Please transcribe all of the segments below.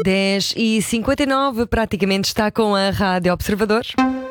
10h59, praticamente está com a Rádio Observador.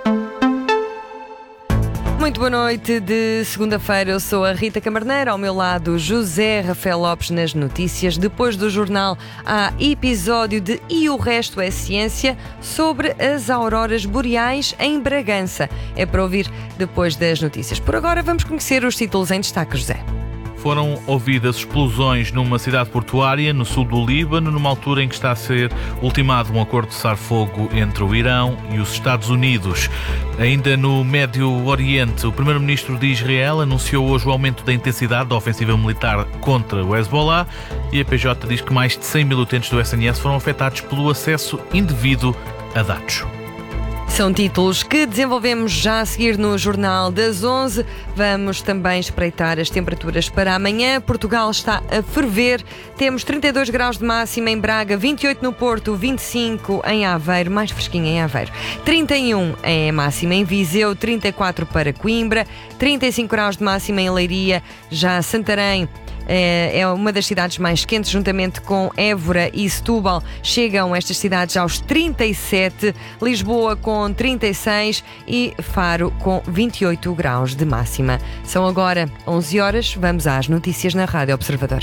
Muito boa noite de segunda-feira, eu sou a Rita Camarneiro, ao meu lado José Rafael Lopes nas notícias. Depois do jornal há episódio de E o Resto é Ciência sobre as auroras boreais em Bragança. É para ouvir depois das notícias. Por agora vamos conhecer os títulos em destaque, José. Foram ouvidas explosões numa cidade portuária no sul do Líbano, numa altura em que está a ser ultimado um acordo de cessar-fogo entre o Irão e os Estados Unidos. Ainda no Médio Oriente, o primeiro-ministro de Israel anunciou hoje o aumento da intensidade da ofensiva militar contra o Hezbollah e a PJ diz que mais de 100 mil utentes do SNS foram afetados pelo acesso indevido a dados. São títulos que desenvolvemos já a seguir no Jornal das 11. Vamos também espreitar as temperaturas para amanhã. Portugal está a ferver. Temos 32 graus de máxima em Braga, 28 no Porto, 25 em Aveiro, mais fresquinho em Aveiro. 31 é máxima em Viseu, 34 para Coimbra, 35 graus de máxima em Leiria, já Santarém. É uma das cidades mais quentes, juntamente com Évora e Setúbal. Chegam estas cidades aos 37, Lisboa com 36 e Faro com 28 graus de máxima. São agora 11 horas, vamos às notícias na Rádio Observador.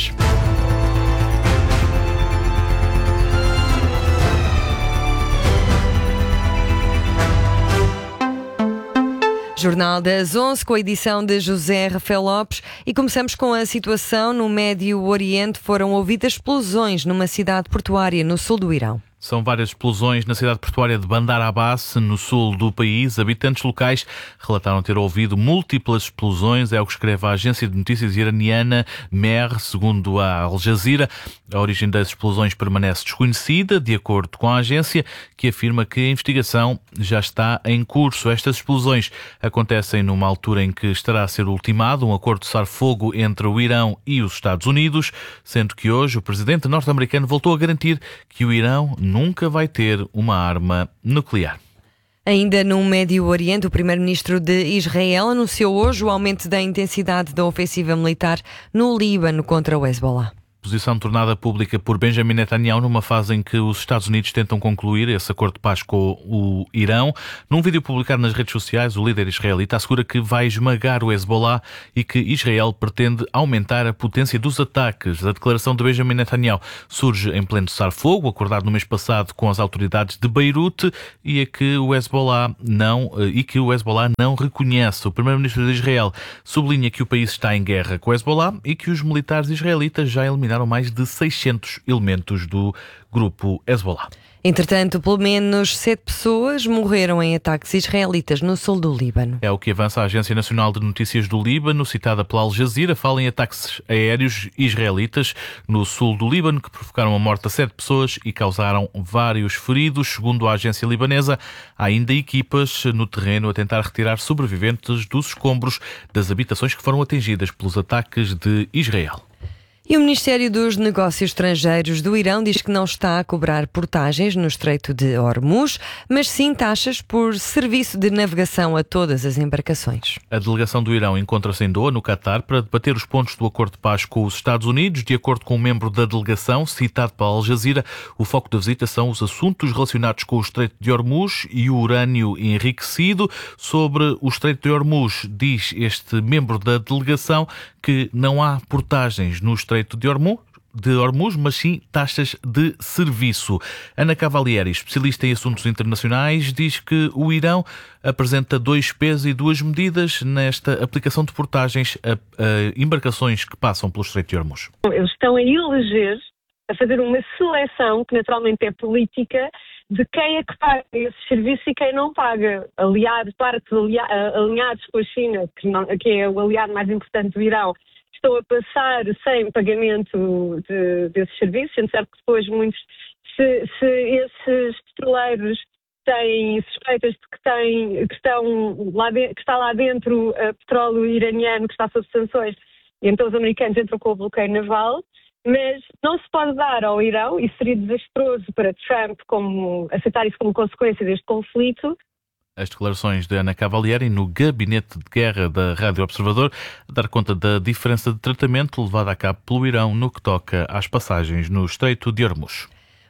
Jornal das 11, com a edição de José Rafael Lopes, e começamos com a situação no Médio Oriente. Foram ouvidas explosões numa cidade portuária no sul do Irão. São várias explosões na cidade portuária de Bandar Abbas, no sul do país. Habitantes locais relataram ter ouvido múltiplas explosões, é o que escreve a agência de notícias iraniana Mehr, segundo a Al Jazeera. A origem das explosões permanece desconhecida, de acordo com a agência, que afirma que a investigação já está em curso. Estas explosões acontecem numa altura em que estará a ser ultimado um acordo de cessar-fogo entre o Irão e os Estados Unidos, sendo que hoje o presidente norte-americano voltou a garantir que o Irão nunca vai ter uma arma nuclear. Ainda no Médio Oriente, o primeiro-ministro de Israel anunciou hoje o aumento da intensidade da ofensiva militar no Líbano contra o Hezbollah. Posição tornada pública por Benjamin Netanyahu numa fase em que os Estados Unidos tentam concluir esse acordo de paz com o Irão. Num vídeo publicado nas redes sociais, o líder israelita assegura que vai esmagar o Hezbollah e que Israel pretende aumentar a potência dos ataques. A declaração de Benjamin Netanyahu surge em pleno cessar-fogo, acordado no mês passado com as autoridades de Beirute, e que o Hezbollah não reconhece. O primeiro-ministro de Israel sublinha que o país está em guerra com o Hezbollah e que os militares israelitas já eliminaram mais de 600 elementos do grupo Hezbollah. Entretanto, pelo menos 7 pessoas morreram em ataques israelitas no sul do Líbano. É o que avança a Agência Nacional de Notícias do Líbano, citada pela Al Jazeera. Fala em ataques aéreos israelitas no sul do Líbano que provocaram a morte de 7 pessoas e causaram vários feridos. Segundo a agência libanesa, há ainda equipas no terreno a tentar retirar sobreviventes dos escombros das habitações que foram atingidas pelos ataques de Israel. E o Ministério dos Negócios Estrangeiros do Irão diz que não está a cobrar portagens no Estreito de Hormuz, mas sim taxas por serviço de navegação a todas as embarcações. A delegação do Irão encontra-se em Doha, no Catar, para debater os pontos do acordo de paz com os Estados Unidos. De acordo com um membro da delegação, citado pela Al Jazeera, o foco da visita são os assuntos relacionados com o Estreito de Hormuz e o urânio enriquecido. Sobre o Estreito de Hormuz, diz este membro da delegação que não há portagens no Estreito de Hormuz, mas sim taxas de serviço. Ana Cavalieri, especialista em assuntos internacionais, diz que o Irão apresenta 2 pesos e 2 medidas nesta aplicação de portagens a embarcações que passam pelo Estreito de Hormuz. Eles estão a eleger, a fazer uma seleção, que naturalmente é política, de quem é que paga esse serviço e quem não paga. Alinhados com a China, que é o aliado mais importante do Irão, estão a passar sem pagamento desses serviços, sendo certo que depois se esses petroleiros têm suspeitas de que está lá dentro petróleo iraniano que está sob sanções, e então os americanos entram com o bloqueio naval. Mas não se pode dar ao Irão, e seria desastroso para Trump aceitar isso como consequência deste conflito. As declarações de Ana Cavalieri no gabinete de guerra da Rádio Observador, a dar conta da diferença de tratamento levada a cabo pelo Irão no que toca às passagens no Estreito de Hormuz.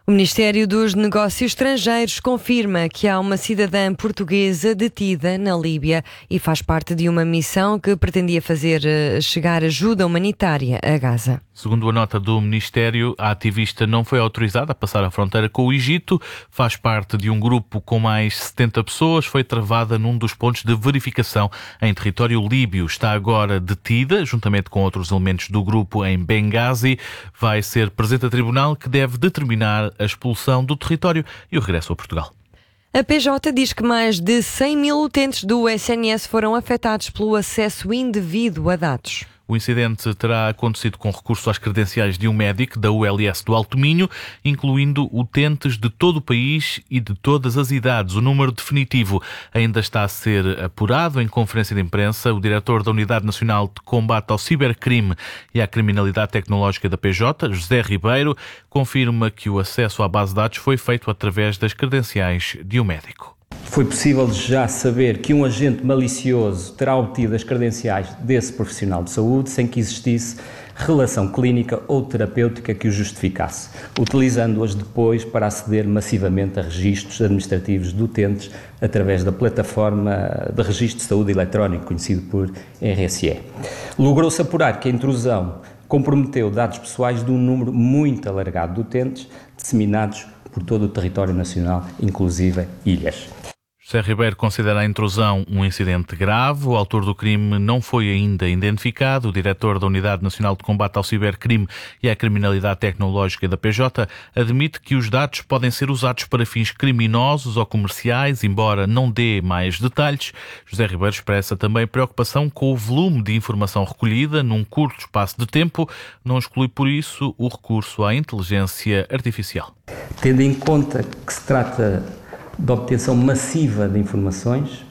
O Ministério dos Negócios Estrangeiros confirma que há uma cidadã portuguesa detida na Líbia e faz parte de uma missão que pretendia fazer chegar ajuda humanitária a Gaza. Segundo a nota do Ministério, a ativista não foi autorizada a passar a fronteira com o Egito, faz parte de um grupo com mais 70 pessoas, foi travada num dos pontos de verificação em território líbio. Está agora detida, juntamente com outros elementos do grupo em Benghazi. Vai ser presente a tribunal que deve determinar a expulsão do território e o regresso a Portugal. A PJ diz que mais de 100 mil utentes do SNS foram afetados pelo acesso indevido a dados. O incidente terá acontecido com recurso às credenciais de um médico da ULS do Alto Minho, incluindo utentes de todo o país e de todas as idades. O número definitivo ainda está a ser apurado. Em conferência de imprensa, o diretor da Unidade Nacional de Combate ao Cibercrime e à Criminalidade Tecnológica da PJ, José Ribeiro, confirma que o acesso à base de dados foi feito através das credenciais de um médico. Foi possível já saber que um agente malicioso terá obtido as credenciais desse profissional de saúde sem que existisse relação clínica ou terapêutica que o justificasse, utilizando-as depois para aceder massivamente a registros administrativos de utentes através da plataforma de registro de saúde eletrónico, conhecido por RSE. Logrou-se apurar que a intrusão comprometeu dados pessoais de um número muito alargado de utentes, disseminados por todo o território nacional, inclusive ilhas. José Ribeiro considera a intrusão um incidente grave. O autor do crime não foi ainda identificado. O diretor da Unidade Nacional de Combate ao Cibercrime e à Criminalidade Tecnológica da PJ admite que os dados podem ser usados para fins criminosos ou comerciais, embora não dê mais detalhes. José Ribeiro expressa também preocupação com o volume de informação recolhida num curto espaço de tempo. Não exclui, por isso, o recurso à inteligência artificial. Tendo em conta que se trata de obtenção massiva de informações,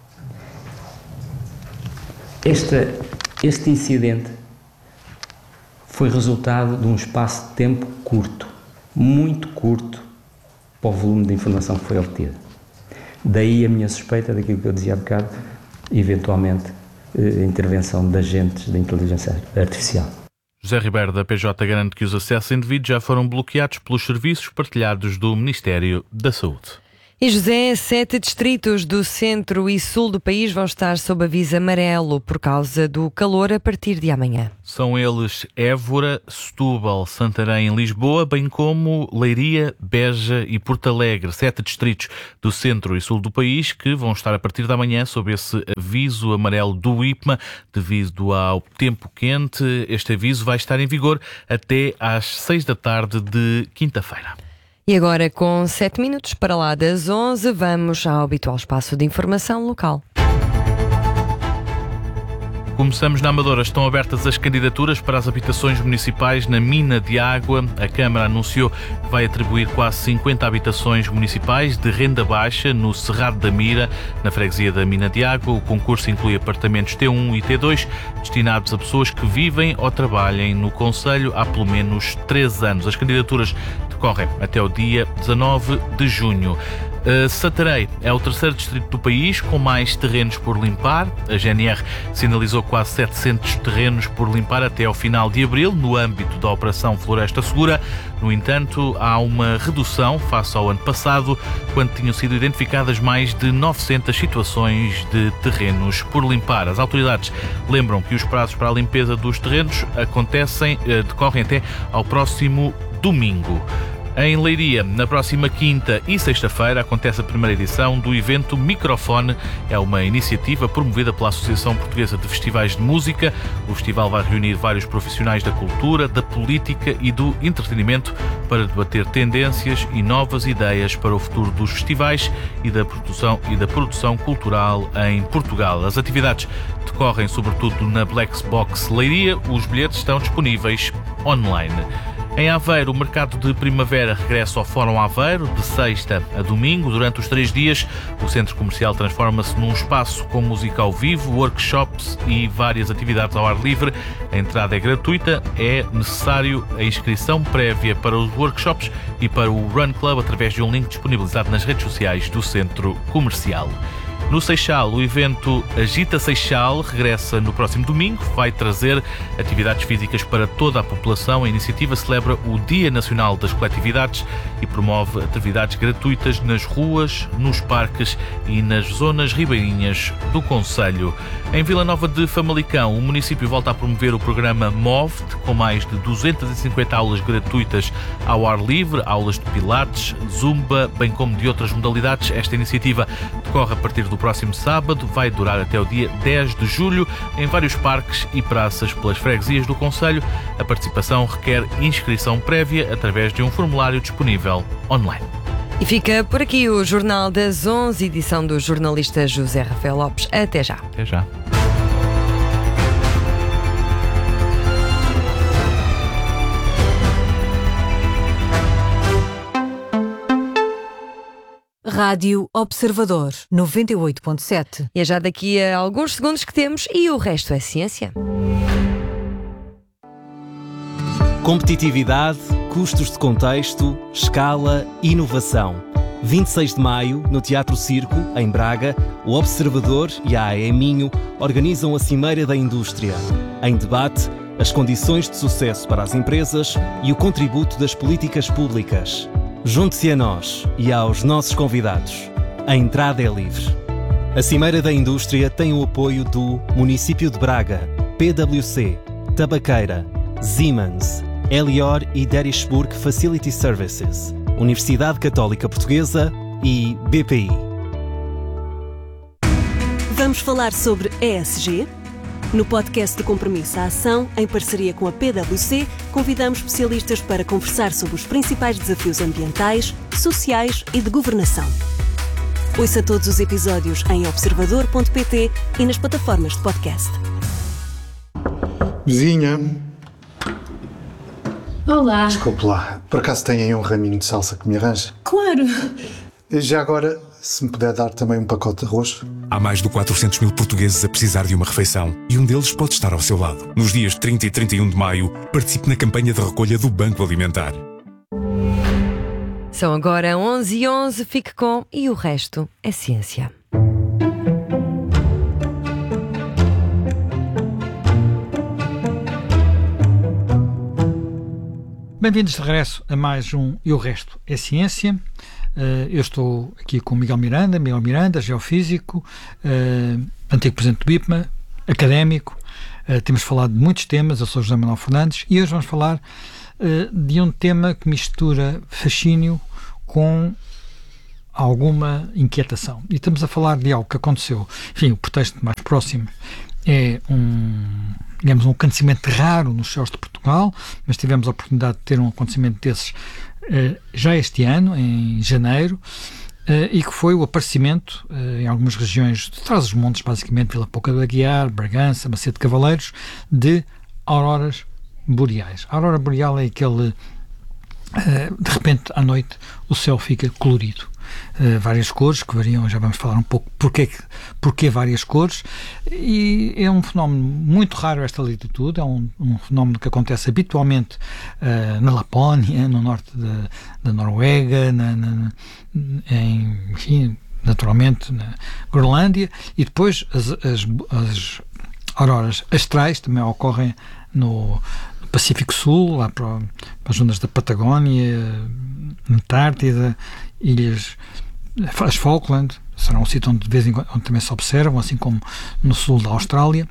este incidente foi resultado de um espaço de tempo curto, muito curto, para o volume de informação que foi obtida. Daí a minha suspeita daquilo que eu dizia há bocado, eventualmente a intervenção de agentes de inteligência artificial. José Ribeiro, da PJ, garante que os acessos indevidos já foram bloqueados pelos serviços partilhados do Ministério da Saúde. E José, 7 distritos do centro e sul do país vão estar sob aviso amarelo por causa do calor a partir de amanhã. São eles Évora, Setúbal, Santarém e Lisboa, bem como Leiria, Beja e Porto Alegre, 7 distritos do centro e sul do país que vão estar a partir de amanhã sob esse aviso amarelo do IPMA devido ao tempo quente. Este aviso vai estar em vigor até às 6 da tarde de quinta-feira. E agora, com 7 minutos para lá das 11, vamos ao habitual espaço de informação local. Começamos na Amadora. Estão abertas as candidaturas para as habitações municipais na mina de água. A Câmara anunciou que vai atribuir quase 50 habitações municipais de renda baixa no Cerrado da Mira, na freguesia da Mina de Água. O concurso inclui apartamentos T1 e T2, destinados a pessoas que vivem ou trabalhem no concelho há pelo menos 3 anos. As candidaturas decorrem até o dia 19 de junho. Santarém é o terceiro distrito do país com mais terrenos por limpar. A GNR sinalizou quase 700 terrenos por limpar até ao final de abril, no âmbito da Operação Floresta Segura. No entanto, há uma redução face ao ano passado, quando tinham sido identificadas mais de 900 situações de terrenos por limpar. As autoridades lembram que os prazos para a limpeza dos terrenos decorrem até ao próximo domingo. Em Leiria, na próxima quinta e sexta-feira, acontece a primeira edição do evento Microfone. É uma iniciativa promovida pela Associação Portuguesa de Festivais de Música. O festival vai reunir vários profissionais da cultura, da política e do entretenimento para debater tendências e novas ideias para o futuro dos festivais e da produção cultural em Portugal. As atividades decorrem sobretudo na Black Box Leiria. Os bilhetes estão disponíveis online. Em Aveiro, o mercado de primavera regressa ao Fórum Aveiro, de sexta a domingo. Durante os 3 dias, o centro comercial transforma-se num espaço com música ao vivo, workshops e várias atividades ao ar livre. A entrada é gratuita, é necessário a inscrição prévia para os workshops e para o Run Club através de um link disponibilizado nas redes sociais do centro comercial. No Seixal, o evento Agita Seixal regressa no próximo domingo. Vai trazer atividades físicas para toda a população. A iniciativa celebra o Dia Nacional das Coletividades e promove atividades gratuitas nas ruas, nos parques e nas zonas ribeirinhas do concelho. Em Vila Nova de Famalicão, o município volta a promover o programa MOVE-te, com mais de 250 aulas gratuitas ao ar livre, aulas de pilates, zumba, bem como de outras modalidades. Esta iniciativa decorre a partir do próximo sábado, vai durar até o dia 10 de julho, em vários parques e praças pelas freguesias do concelho. A participação requer inscrição prévia através de um formulário disponível online. E fica por aqui o Jornal das 11, edição do jornalista José Rafael Lopes. Até já. Até já. Rádio Observador 98.7. E é já daqui a alguns segundos que temos e o resto é ciência. Competitividade, custos de contexto, escala, inovação. 26 de maio, no Teatro Circo, em Braga, o Observador e a AE Minho organizam a Cimeira da Indústria. Em debate, as condições de sucesso para as empresas e o contributo das políticas públicas. Junte-se a nós e aos nossos convidados. A entrada é livre. A Cimeira da Indústria tem o apoio do Município de Braga, PwC, Tabaqueira, Siemens, Elior e Derishburg Facility Services, Universidade Católica Portuguesa e BPI. Vamos falar sobre ESG? No podcast de Compromisso à Ação, em parceria com a PwC, convidamos especialistas para conversar sobre os principais desafios ambientais, sociais e de governação. Ouça todos os episódios em observador.pt e nas plataformas de podcast. Vizinha. Olá. Desculpe lá, por acaso tem aí um raminho de salsa que me arranja? Claro. Já agora, se me puder dar também um pacote de arroz. Há mais de 400 mil portugueses a precisar de uma refeição e um deles pode estar ao seu lado. Nos dias 30 e 31 de maio, participe na campanha de recolha do Banco Alimentar. São agora 11h11, fique com E o Resto é Ciência. Bem-vindos de regresso a mais um E o Resto é Ciência. Eu estou aqui com Miguel Miranda, geofísico, antigo presidente do IPMA, académico. Temos falado de muitos temas, eu sou José Manuel Fernandes e hoje vamos falar de um tema que mistura fascínio com alguma inquietação. E estamos a falar de algo que aconteceu, enfim, o pretexto mais próximo é um acontecimento raro nos céus de Portugal, mas tivemos a oportunidade de ter um acontecimento desses já este ano, em janeiro, e que foi o aparecimento em algumas regiões de Trás-os-Montes, basicamente Vila Pouca do Aguiar, Bragança, Macedo de Cavaleiros, de auroras boreais. A aurora boreal é aquele, de repente, à noite, o céu fica colorido. Várias cores que variam, já vamos falar um pouco porquê várias cores, e é um fenómeno muito raro esta latitude, é um fenómeno que acontece habitualmente na Lapónia, no norte da Noruega, enfim, naturalmente na Groenlândia, e depois as auroras astrais também ocorrem no Pacífico Sul, lá para as zonas da Patagónia, Antártida, ilhas, as Falkland, será um sítio onde de vez em quando também se observam, assim como no sul da Austrália.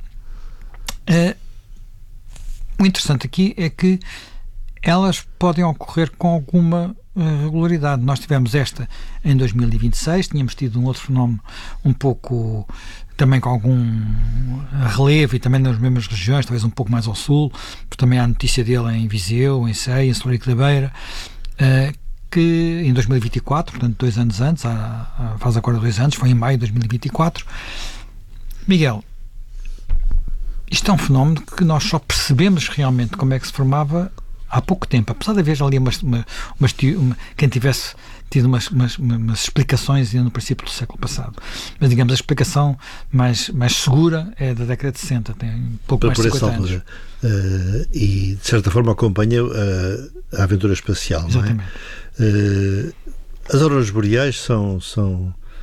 O interessante aqui é que elas podem ocorrer com alguma regularidade. Nós tivemos esta em 2026, tínhamos tido um outro fenómeno um pouco também com algum relevo e também nas mesmas regiões, talvez um pouco mais ao sul, porque também há notícia dele em Viseu, em Ceia, em Celurico da Beira, que em 2024, portanto 2 anos antes, faz agora 2 anos, foi em maio de 2024. Miguel, isto é um fenómeno que nós só percebemos realmente como é que se formava há pouco tempo, apesar de haver ali quem tivesse tido umas explicações ainda no princípio do século passado, mas digamos a explicação mais segura é da década de 60, tem um pouco mais de 50 anos. E de certa forma acompanha a aventura espacial. Exatamente. Não é? As auroras boreais são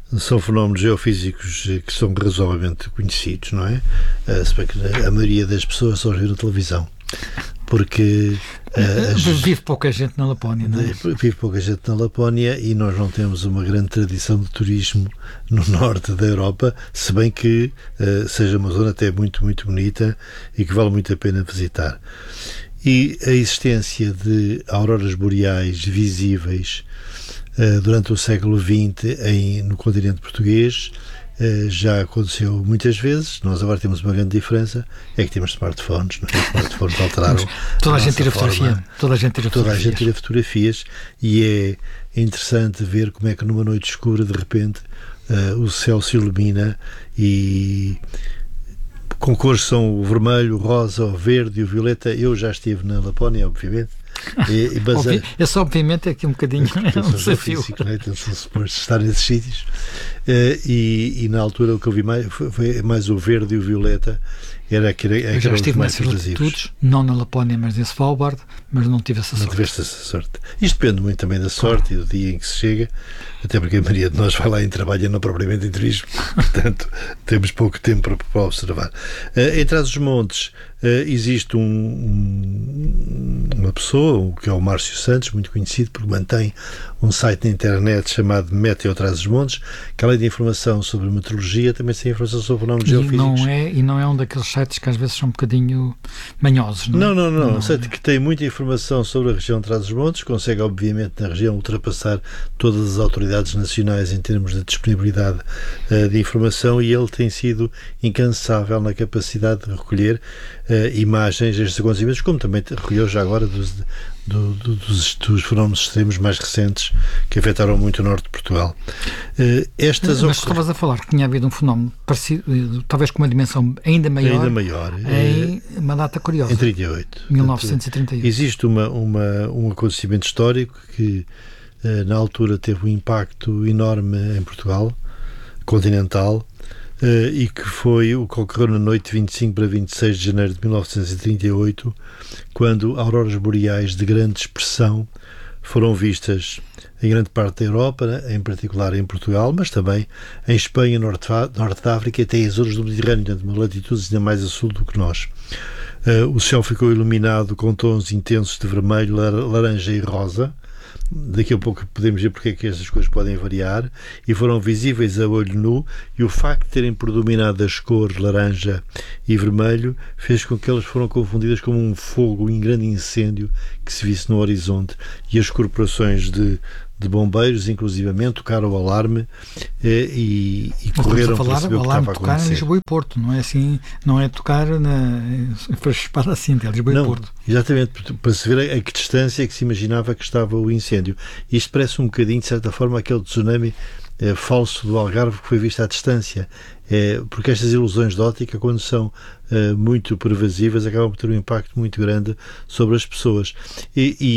São fenómenos geofísicos que são razoavelmente conhecidos, não é? Se bem que a maioria das pessoas só vê na televisão. Porque vive pouca gente na Lapónia, não é? Vive pouca gente na Lapónia e nós não temos uma grande tradição de turismo no norte da Europa, se bem que seja uma zona até muito, muito bonita e que vale muito a pena visitar. E a existência de auroras boreais visíveis durante o século XX no continente português já aconteceu muitas vezes. Nós agora temos uma grande diferença, é que temos smartphones, não é? Os smartphones alteraram toda a gente tira fotografia, toda a gente tira fotografias e é interessante ver como é que numa noite escura de repente o céu se ilumina e com cores são o vermelho, o rosa, o verde e o violeta. Eu já estive na Lapónia, obviamente. Esse obviamente é aqui um bocadinho um desafio. Físico, não é? Então, são supostos estar nesses sítios. E na altura o que eu vi mais foi mais o verde e o violeta. Eu já estive nessas latitudes, não na Lapónia, mas em Svalbard, mas não tive essa sorte. Não tiveste essa sorte. Isto depende muito também da sorte e do dia em que se chega, até porque a maioria de nós vai lá em trabalho, não propriamente em turismo, portanto temos pouco tempo para observar. Em Trás-os-Montes existe uma pessoa, que é o Márcio Santos, muito conhecido, porque mantém um site na internet chamado Meteo Trás-os-Montes, que além de informação sobre meteorologia, também tem informação sobre fenómenos geofísicos. Não é um daqueles sites que às vezes são um bocadinho manhosos, não é? Não. Um site que tem muita informação sobre a região de Trás-os-Montes, consegue obviamente na região ultrapassar todas as autoridades nacionais em termos de disponibilidade de informação, e ele tem sido incansável na capacidade de recolher imagens destes acontecimentos, como também recolheu já agora dos fenómenos extremos mais recentes que afetaram muito o norte de Portugal. Mas estavas a falar que tinha havido um fenómeno parecido, talvez com uma dimensão ainda maior em uma data curiosa. Em 38. 1938. Existe um acontecimento histórico que na altura teve um impacto enorme em Portugal, continental, e que foi o que ocorreu na noite de 25 para 26 de janeiro de 1938, quando auroras boreais de grande expressão foram vistas em grande parte da Europa, em particular em Portugal, mas também em Espanha, norte da África e até as Açores do Mediterrâneo, portanto, uma latitude ainda mais a sul do que nós. O céu ficou iluminado com tons intensos de vermelho, laranja e rosa. Daqui a pouco podemos ver porque é que estas coisas podem variar, e foram visíveis a olho nu, e o facto de terem predominado as cores laranja e vermelho fez com que elas foram confundidas como um fogo em grande incêndio que se visse no horizonte, e as corporações de bombeiros, inclusivamente, tocaram o alarme e correram para saber o que estava a tocar em Lisboa e Porto, não é assim, não é tocar para espada assim, é Lisboa e Porto. Exatamente, para se ver a que distância é que se imaginava que estava o incêndio. Isto parece um bocadinho, de certa forma, aquele tsunami falso do Algarve que foi visto à distância. Porque estas ilusões de óptica, quando são muito pervasivas, acabam por ter um impacto muito grande sobre as pessoas.